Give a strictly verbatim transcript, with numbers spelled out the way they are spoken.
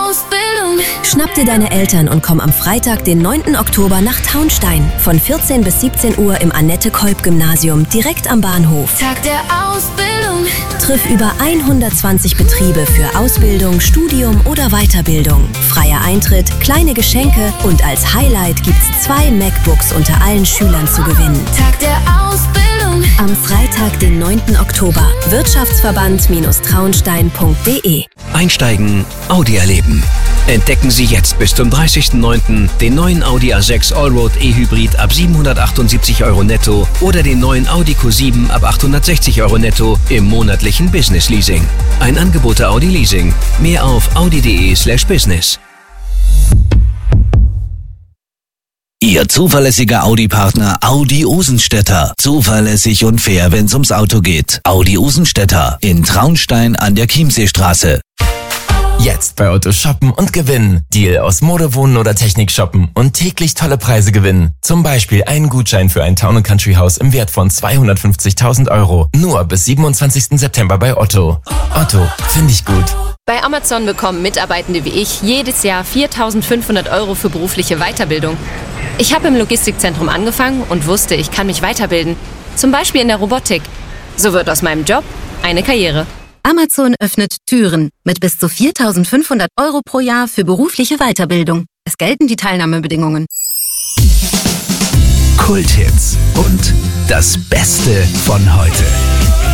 Ausbildung. Schnapp dir deine Eltern und komm am Freitag, den neunten Oktober nach Traunstein. Von vierzehn bis siebzehn Uhr im Annette-Kolb-Gymnasium, direkt am Bahnhof. Tag der Ausbildung. Triff über hundertzwanzig Betriebe für Ausbildung, Studium oder Weiterbildung. Freier Eintritt, kleine Geschenke und als Highlight gibt's zwei MacBooks unter allen Schülern zu gewinnen. Tag der Ausbildung. Am Freitag, den neunten Oktober. Wirtschaftsverband-traunstein punkt de. Einsteigen, Audi erleben. Entdecken Sie jetzt bis zum dreißigsten neunten den neuen Audi A sechs Allroad E-Hybrid ab siebenhundertachtundsiebzig Euro netto oder den neuen Audi Q sieben ab achthundertsechzig Euro netto im monatlichen Business Leasing. Ein Angebot der Audi Leasing. Mehr auf audi.de slash business. Ihr zuverlässiger Audi-Partner Audi Osenstädter. Zuverlässig und fair, wenn's ums Auto geht. Audi Osenstädter in Traunstein an der Chiemseestraße. Jetzt bei Otto shoppen und gewinnen. Deal aus Mode, Wohnen oder Technik shoppen und täglich tolle Preise gewinnen. Zum Beispiel einen Gutschein für ein Town and Country Haus im Wert von zweihundertfünfzigtausend Euro. Nur bis siebenundzwanzigsten September bei Otto. Otto, finde ich gut. Bei Amazon bekommen Mitarbeitende wie ich jedes Jahr viertausendfünfhundert Euro für berufliche Weiterbildung. Ich habe im Logistikzentrum angefangen und wusste, ich kann mich weiterbilden. Zum Beispiel in der Robotik. So wird aus meinem Job eine Karriere. Amazon öffnet Türen mit bis zu viertausendfünfhundert Euro pro Jahr für berufliche Weiterbildung. Es gelten die Teilnahmebedingungen. Kulthits und das Beste von heute.